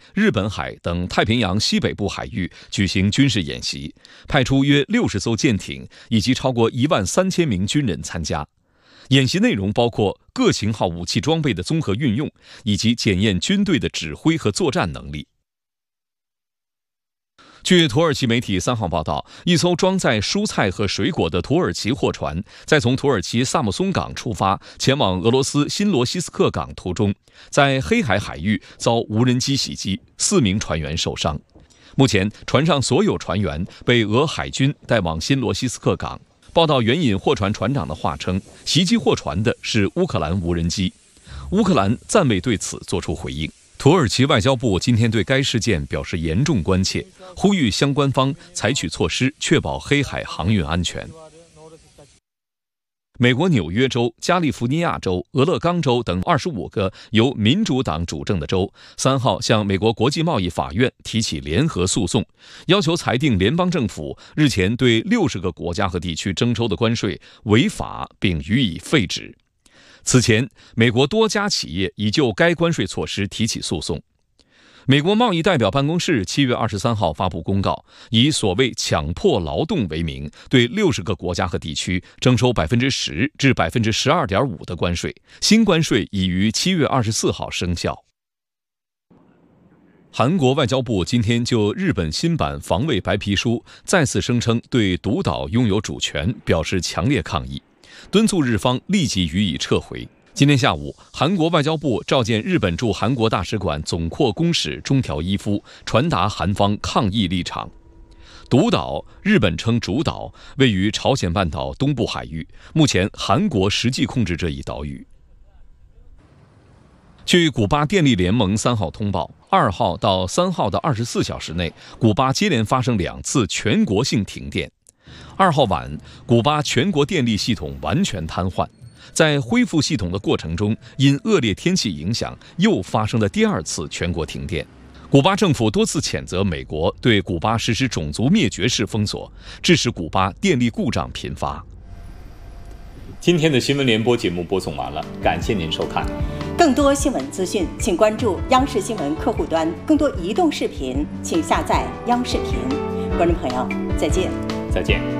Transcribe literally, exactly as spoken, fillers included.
日本海等太平洋西北部海域举行军事演习，派出约六十艘舰艇以及超过一万三千名军人参加。演习内容包括各型号武器装备的综合运用，以及检验军队的指挥和作战能力。据土耳其媒体三号报道，一艘装载蔬菜和水果的土耳其货船，在从土耳其萨姆松港出发前往俄罗斯新罗西斯克港途中，在黑海海域遭无人机袭击，四名船员受伤。目前，船上所有船员被俄海军带往新罗西斯克港。报道援引货船船长的话称，袭击货船的是乌克兰无人机。乌克兰暂未对此作出回应。土耳其外交部今天对该事件表示严重关切，呼吁相关方采取措施，确保黑海航运安全。美国纽约州、加利福尼亚州、俄勒冈州等二十五个由民主党主政的州，三号向美国国际贸易法院提起联合诉讼，要求裁定联邦政府日前对六十个国家和地区征收的关税违法，并予以废止。此前，美国多家企业已就该关税措施提起诉讼。美国贸易代表办公室七月二十三号发布公告，以所谓强迫劳动为名，对六十个国家和地区征收百分之十至百分之十二点五的关税。新关税已于七月二十四号生效。韩国外交部今天就日本新版防卫白皮书再次声称对独岛拥有主权表示强烈抗议，敦促日方立即予以撤回。今天下午，韩国外交部召见日本驻韩国大使馆总括公使中条一夫，传达韩方抗议立场。独岛，日本称主岛，位于朝鲜半岛东部海域，目前韩国实际控制这一岛屿。据古巴电力联盟三号通报，二号到三号的二十四小时内，古巴接连发生两次全国性停电。二号晚，古巴全国电力系统完全瘫痪。在恢复系统的过程中，因恶劣天气影响，又发生了第二次全国停电。古巴政府多次谴责美国对古巴实施种族灭绝式封锁，致使古巴电力故障频发。 今天的新闻联播节目播送完了，感谢您收看。 更多新闻资讯，请关注央视新闻客户端；更多移动视频，请下载央视频。观众朋友，再见。 再见。